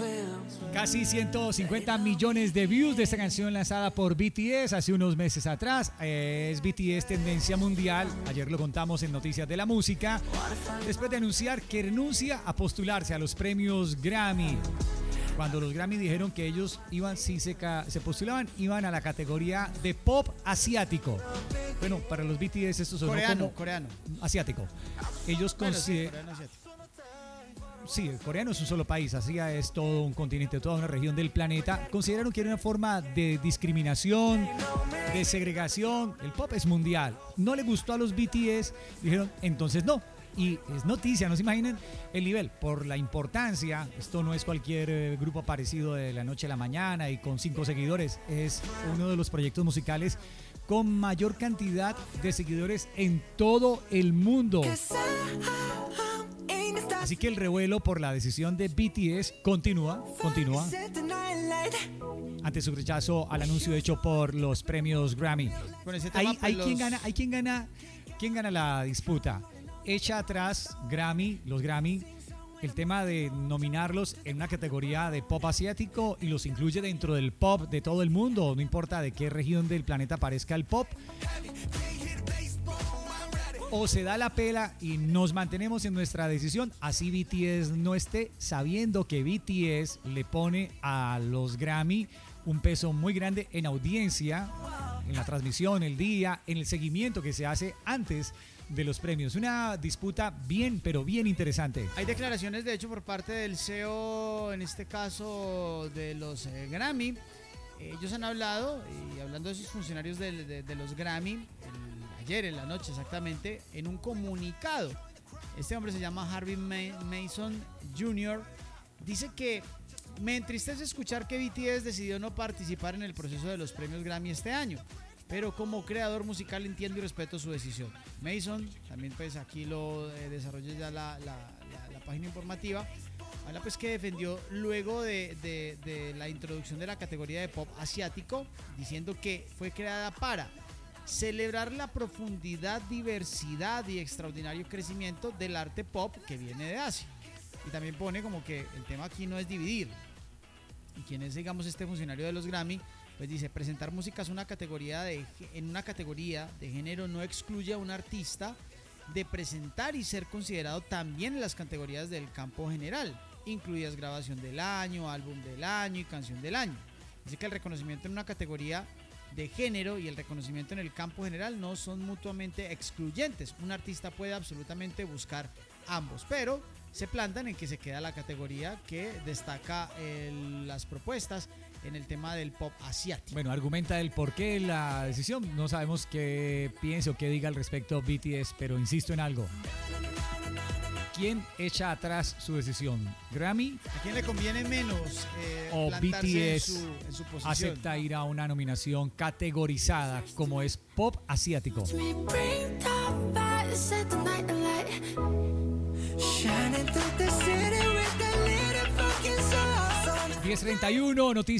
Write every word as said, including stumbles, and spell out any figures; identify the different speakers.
Speaker 1: Casi ciento cincuenta millones de views de esta canción lanzada por B T S hace unos meses atrás. Es B T S tendencia mundial. Ayer lo contamos en Noticias de la Música. Después de anunciar que renuncia a postularse a los premios Grammy. Cuando los Grammy dijeron que ellos iban, si se, se postulaban, iban a la categoría de pop asiático. Bueno, para los B T S esto sonó
Speaker 2: coreano,
Speaker 1: como
Speaker 2: coreano.
Speaker 1: Asiático. Ellos
Speaker 2: Bueno, sí,
Speaker 1: consideran...
Speaker 2: coreano asiático.
Speaker 1: Sí, el coreano es un solo país, Asia es todo un continente, toda una región del planeta. Consideraron que era una forma de discriminación, de segregación. El pop es mundial. No le gustó a los B T S, dijeron, entonces no. Y es noticia, no se imaginen el nivel, por la importancia. Esto no es cualquier eh, grupo aparecido de la noche a la mañana y con cinco seguidores. Es uno de los proyectos musicales con mayor cantidad de seguidores en todo el mundo. Así que el revuelo por la decisión de B T S continúa, continúa ante su rechazo al anuncio hecho por los premios Grammy.
Speaker 2: Con ese tema,
Speaker 1: Hay,
Speaker 2: pues,
Speaker 1: hay
Speaker 2: los...
Speaker 1: quien gana, hay quien gana, quién gana la disputa. Echa atrás Grammy, los Grammy, el tema de nominarlos en una categoría de pop asiático y los incluye dentro del pop de todo el mundo, no importa de qué región del planeta aparezca el pop. O se da la pela y nos mantenemos en nuestra decisión, así B T S no esté, sabiendo que B T S le pone a los Grammy un peso muy grande en audiencia, en la transmisión, el día, en el seguimiento que se hace antes de los premios. Una disputa bien, pero bien interesante.
Speaker 2: Hay declaraciones, de hecho, por parte del C E O, en este caso de los eh, Grammy. Ellos han hablado, y hablando de sus funcionarios de, de, de los Grammy, el, ayer en la noche exactamente, en un comunicado. Este hombre se llama Harvey Mason junior Dice que me entristece escuchar que B T S decidió no participar en el proceso de los premios Grammy este año, pero como creador musical entiendo y respeto su decisión. Mason, también pues aquí lo eh, desarrolla ya la, la, la, la página informativa, habla pues que defendió luego de, de, de la introducción de la categoría de pop asiático, diciendo que fue creada para celebrar la profundidad, diversidad y extraordinario crecimiento del arte pop que viene de Asia. Y también pone como que el tema aquí no es dividir. Y quien es, digamos, este funcionario de los Grammy, pues dice, presentar música es una categoría de, en una categoría de género no excluye a un artista de presentar y ser considerado también en las categorías del campo general, incluidas grabación del año, álbum del año y canción del año. Dice que el reconocimiento en una categoría de género y el reconocimiento en el campo general no son mutuamente excluyentes. Un artista puede absolutamente buscar ambos, pero se plantan en que se queda la categoría que destaca el, las propuestas en el tema del pop asiático.
Speaker 1: Bueno, argumenta el por qué la decisión. No sabemos qué piense o qué diga al respecto B T S, pero insisto en algo. ¿Quién echa atrás su decisión? ¿Grammy?
Speaker 2: ¿A quién le conviene menos eh,
Speaker 1: o B T S
Speaker 2: en su, en su posición?
Speaker 1: Acepta ir a una nominación categorizada como es pop asiático? diez treinta y uno, noticias.